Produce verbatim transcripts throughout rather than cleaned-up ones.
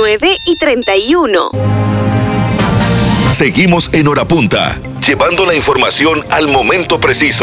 nueve y treinta y uno. Seguimos en Hora Punta, llevando la información al momento preciso.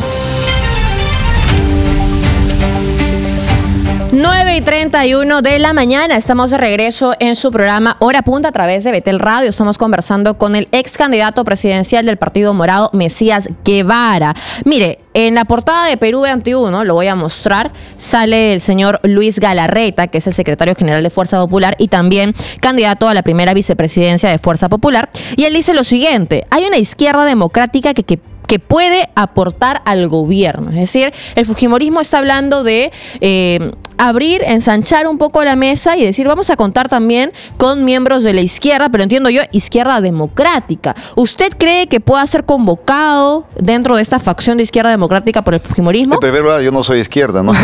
nueve y treinta y uno de la mañana, estamos de regreso en su programa Hora Punta a través de Betel Radio. Estamos conversando con el ex candidato presidencial del Partido Morado, Mesías Guevara. Mire, en la portada de Perú veintiuno, lo voy a mostrar, sale el señor Luis Galarreta, que es el secretario general de Fuerza Popular y también candidato a la primera vicepresidencia de Fuerza Popular. Y él dice lo siguiente: hay una izquierda democrática que, que que puede aportar al gobierno. Es decir, el fujimorismo está hablando de eh, abrir, ensanchar un poco la mesa y decir, vamos a contar también con miembros de la izquierda, pero entiendo yo, izquierda democrática. ¿Usted cree que pueda ser convocado dentro de esta facción de izquierda democrática por el fujimorismo? En primer lugar, yo no soy izquierda, ¿no?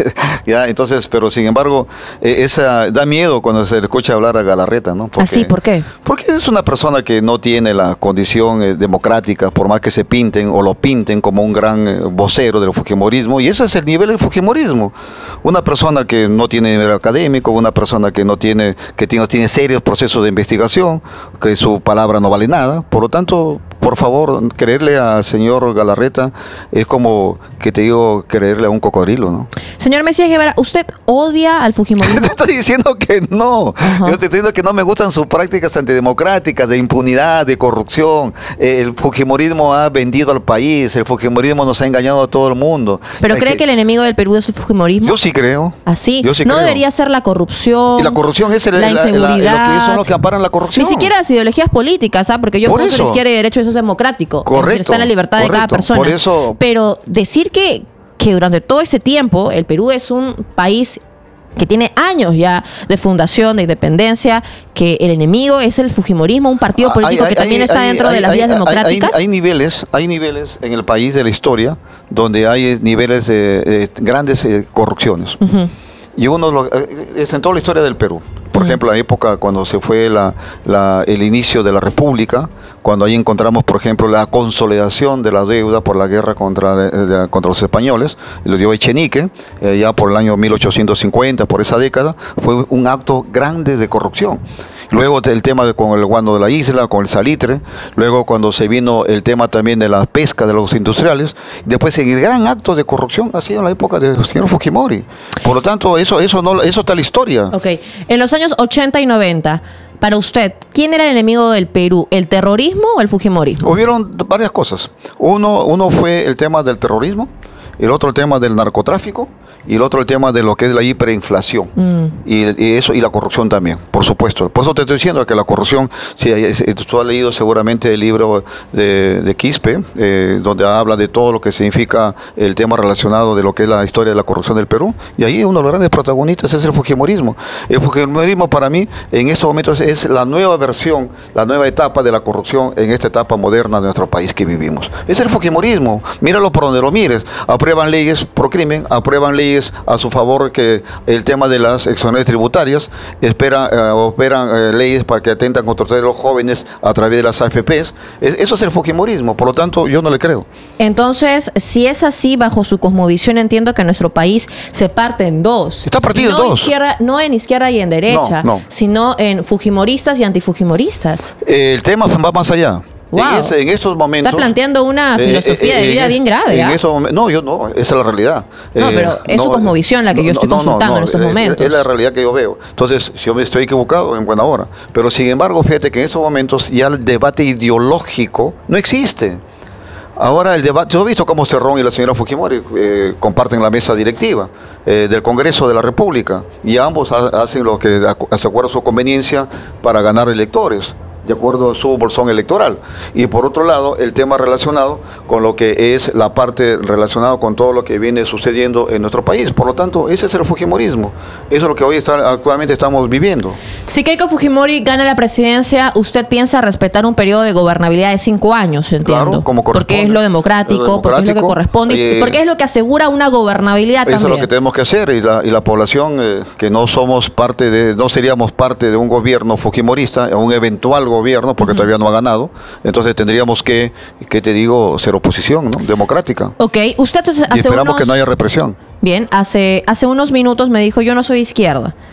Ya, entonces, pero sin embargo, eh, esa da miedo cuando se le escucha hablar a Galarreta, ¿no? Porque, ¿Así? ¿Por qué? Porque es una persona que no tiene la condición eh, democrática, por más que se pinte o lo pinten como un gran eh, vocero del fujimorismo, y ese es el nivel del fujimorismo. Una persona que no tiene nivel académico, una persona que no tiene, que tiene, tiene serios procesos de investigación, que su palabra no vale nada. Por lo tanto, por favor, creerle al señor Galarreta es como que te digo creerle a un cocodrilo, ¿no? Señor Mesías Guevara, ¿usted odia al fujimorismo? Te estoy diciendo que no. Uh-huh. Yo te estoy diciendo que no me gustan sus prácticas antidemocráticas, de impunidad, de corrupción. El fujimorismo ha vendido al país, el fujimorismo nos ha engañado a todo el mundo. ¿Pero es cree que, que el enemigo del Perú es el fujimorismo? Yo sí creo. ¿Así? Yo sí no creo. Debería ser la corrupción. Y la corrupción es el, la inseguridad. La, la, lo que son los que amparan la corrupción. Ni siquiera las ideologías políticas, ¿sabes? Porque yo por pienso que la izquierda y derecho eso es democrático. Correcto. Es decir, está en la libertad correcto, de cada persona. Por eso... Pero decir que, que durante todo ese tiempo el Perú es un país que tiene años ya de fundación, de independencia, que el enemigo es el fujimorismo, un partido político hay, hay, que también hay, está hay, dentro hay, de las vías democráticas. Hay, hay niveles, hay niveles en el país de la historia donde hay niveles de eh, grandes eh, corrupciones. Uh-huh. Y uno lo, eh, es en toda la historia del Perú. Por uh-huh. ejemplo, la época cuando se fue la, la, el inicio de la República, cuando ahí encontramos, por ejemplo, la consolidación de la deuda por la guerra contra, de, de, contra los españoles, lo dio Echenique, eh, ya por el año mil ochocientos cincuenta, por esa década, fue un acto grande de corrupción. Luego el tema de, con el guano de la isla, con el salitre, luego cuando se vino el tema también de la pesca de los industriales, después el gran acto de corrupción ha sido en la época del señor Fujimori. Por lo tanto, eso, eso, no, eso está en la historia. Ok, en los años ochenta y noventa, para usted, ¿quién era el enemigo del Perú? ¿El terrorismo o el fujimorismo? Hubieron varias cosas. Uno, uno fue el tema del terrorismo, el otro el tema del narcotráfico, y el otro el tema de lo que es la hiperinflación mm. y, y eso y la corrupción también, por supuesto. Por eso te estoy diciendo que la corrupción, si tú has leído seguramente el libro de, de Quispe, eh, donde habla de todo lo que significa el tema relacionado de lo que es la historia de la corrupción del Perú, y ahí uno de los grandes protagonistas es el fujimorismo. El fujimorismo para mí en estos momentos es la nueva versión, la nueva etapa de la corrupción en esta etapa moderna de nuestro país que vivimos. Es el fujimorismo, míralo por donde lo mires. Aprueban leyes pro crimen, aprueban leyes a su favor, que el tema de las exoneraciones tributarias, espera, eh, operan eh, leyes para que atentan contra los jóvenes a través de las A F Pes. Es, eso es el fujimorismo, por lo tanto yo no le creo. Entonces, si es así, bajo su cosmovisión, entiendo que nuestro país se parte en dos. Está partido no en dos. Izquierda, no en izquierda y en derecha, no, no. sino en fujimoristas y antifujimoristas. Eh, el tema va más allá. Wow. En, ese, en esos momentos... Está planteando una eh, filosofía eh, de vida en, bien grave. En ¿eh? esos, no, yo no, esa es la realidad. No, eh, pero es no, su cosmovisión la que no, yo estoy no, consultando no, no, en estos es, momentos. Es la realidad que yo veo. Entonces, si yo me estoy equivocado, en buena hora. Pero sin embargo, fíjate que en esos momentos ya el debate ideológico no existe. Ahora el debate, yo he visto cómo Cerrón y la señora Fujimori eh, comparten la mesa directiva eh, del Congreso de la República, y ambos ha, hacen lo que de acuerdo a su conveniencia para ganar electores, de acuerdo a su bolsón electoral. Y por otro lado, el tema relacionado con lo que es la parte relacionada con todo lo que viene sucediendo en nuestro país. Por lo tanto, ese es el fujimorismo. Eso es lo que hoy está, actualmente estamos viviendo. Si Keiko Fujimori gana la presidencia, ¿usted piensa respetar un periodo de gobernabilidad de cinco años, entiendo? Claro, como corresponde. Porque es lo democrático, lo democrático porque es lo que corresponde, eh, y porque es lo que asegura una gobernabilidad eso también. Eso es lo que tenemos que hacer, y la, y la población eh, que no somos parte de, no seríamos parte de un gobierno fujimorista, un eventual gobierno, gobierno, porque uh-huh. todavía no ha ganado, entonces tendríamos que, ¿qué te digo?, ser oposición, ¿no?, democrática. Ok, usted hace y esperamos unos... que no haya represión. Bien, hace, hace unos minutos me dijo, yo no soy izquierda. No.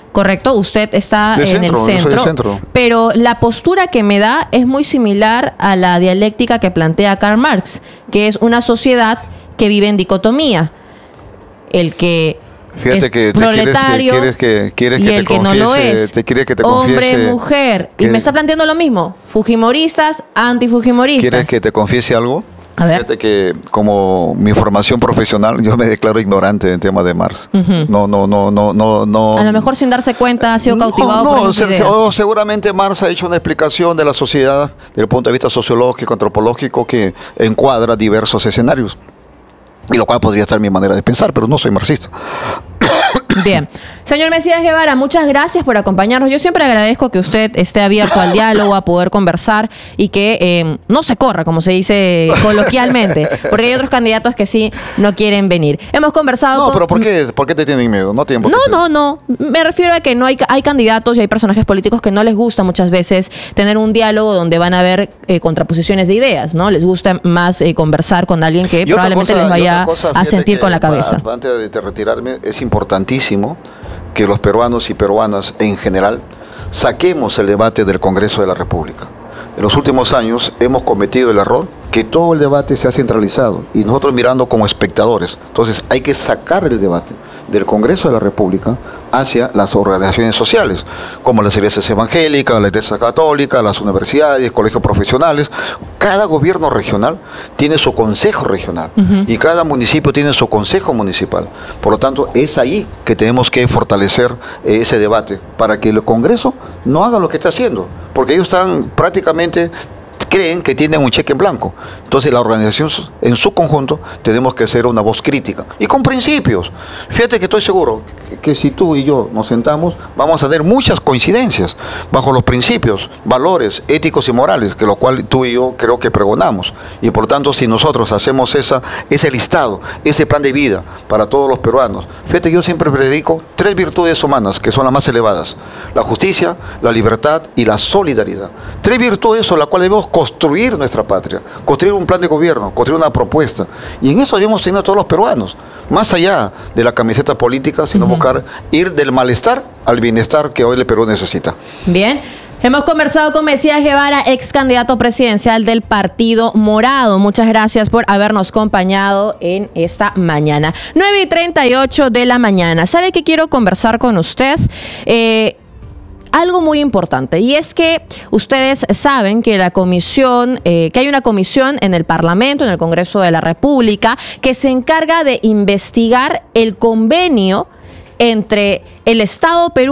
Correcto, usted está De en centro, yo el soy de centro, centro. pero la postura que me da es muy similar a la dialéctica que plantea Karl Marx, que es una sociedad que vive en dicotomía. El que Fíjate es que te proletario quieres que, quieres que, quieres y que el te que no lo confiese, es. te quiere que te Hombre, confiese, mujer. Y que- me está planteando lo mismo. Fujimoristas, antifujimoristas. ¿Quieres que te confiese algo? A ver. Fíjate que como mi formación profesional, yo me declaro ignorante en tema de Marx. Ujú. No, no, no, no, no, no. A lo mejor sin darse cuenta ha sido cautivado no, por no, esas se- ideas. o seguramente Marx ha hecho una explicación de la sociedad desde el punto de vista sociológico, antropológico, que encuadra diversos escenarios. Y lo cual podría estar mi manera de pensar, pero no soy marxista. Bien. Señor Mesías Guevara, muchas gracias por acompañarnos. Yo siempre agradezco que usted esté abierto al diálogo, a poder conversar y que eh, no se corra, como se dice coloquialmente, porque hay otros candidatos que sí no quieren venir. Hemos conversado No, con... pero ¿por qué, ¿por qué te tienen miedo? No tienen por qué No, tener- no, no. Me refiero a que no hay, hay candidatos y hay personajes políticos que no les gusta muchas veces tener un diálogo donde van a haber eh, contraposiciones de ideas, ¿no? Les gusta más eh, conversar con alguien que Y otra probablemente cosa- les y vaya otra cosa, a fíjate sentir que con la cabeza. pa- Antes de- de retirarme, es importantísimo que los peruanos y peruanas en general saquemos el debate del Congreso de la República. En los últimos años hemos cometido el error que todo el debate se ha centralizado y nosotros mirando como espectadores. Entonces hay que sacar el debate del Congreso de la República hacia las organizaciones sociales, como las iglesias evangélicas, la iglesia católica, las universidades, colegios profesionales. Cada gobierno regional tiene su consejo regional Ujú. y cada municipio tiene su consejo municipal. Por lo tanto, es ahí que tenemos que fortalecer eh, ese debate para que el Congreso no haga lo que está haciendo, porque ellos están prácticamente creen que tienen un cheque en blanco. Entonces la organización en su conjunto tenemos que ser una voz crítica y con principios. Fíjate que estoy seguro que, que si tú y yo nos sentamos vamos a tener muchas coincidencias bajo los principios, valores éticos y morales, que lo cual tú y yo creo que pregonamos. Y por tanto, si nosotros hacemos esa, ese listado, ese plan de vida para todos los peruanos, fíjate que yo siempre predico tres virtudes humanas que son las más elevadas: la justicia, la libertad y la solidaridad. Tres virtudes son las cuales debemos construir nuestra patria, construir un plan de gobierno, construir una propuesta. Y en eso debemos tener todos los peruanos, más allá de la camiseta política, sino Ujú. buscar ir del malestar al bienestar que hoy el Perú necesita. Bien. Hemos conversado con Mesías Guevara, ex candidato presidencial del Partido Morado. Muchas gracias por habernos acompañado en esta mañana. nueve y treinta y ocho de la mañana. ¿Sabe qué quiero conversar con usted? Eh, Algo muy importante, y es que ustedes saben que la comisión, eh, que hay una comisión en el Parlamento, en el Congreso de la República, que se encarga de investigar el convenio entre el Estado Perú